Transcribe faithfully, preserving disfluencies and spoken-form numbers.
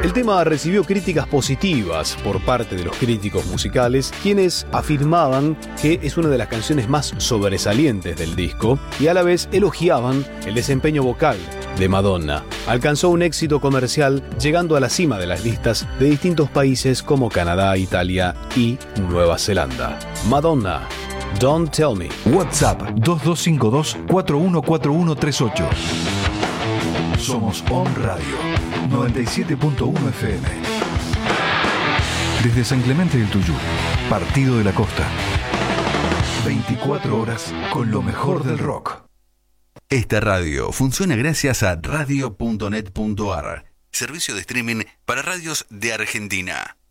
El tema recibió críticas positivas por parte de los críticos musicales, quienes afirmaban que es una de las canciones más sobresalientes del disco y a la vez elogiaban el desempeño vocal de Madonna. Alcanzó un éxito comercial, llegando a la cima de las listas de distintos países como Canadá, Italia y Nueva Zelanda. Madonna, Don't Tell Me. WhatsApp dos dos cinco dos, cuatro uno cuatro uno tres ocho. Somos On Radio noventa y siete punto uno F M. Desde San Clemente del Tuyú, Partido de la Costa. veinticuatro horas con lo mejor del rock. Esta radio funciona gracias a radio punto net punto a r, servicio de streaming para radios de Argentina.